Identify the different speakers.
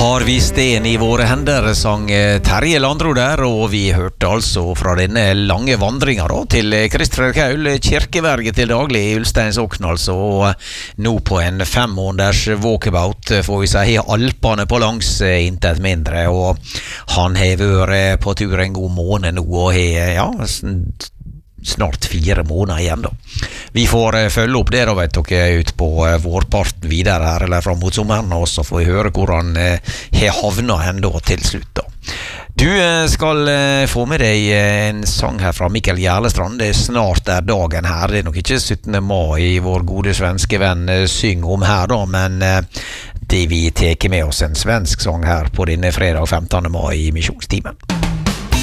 Speaker 1: Har vi sten i våre hender, sang Terje Landro der, og vi hørte altså fra denne lange vandringa da, til Christer Kaul, kirkeverge til daglig i Ulsteinsåkn altså, og nå på en 5 måneders walkabout, får vi si, i Alpene på langs, intet mindre, og han har vært på tur en god måned nå, og har, ja, snart 4 måneder igjen da. Vi får følge opp det da, vet dere, ut på vårparten videre her, eller fram mot sommeren, og så får vi høre hvor han har havnet hen da til slutt da. Du skal få med deg en sang her fra Mikkel Gjerlestrand. Det snart dagen her. Det nok ikke 17. mai vår gode svenske venn synger om her da, men det vi teker med oss en svensk sang her på denne fredag 15. mai i misjonstimen.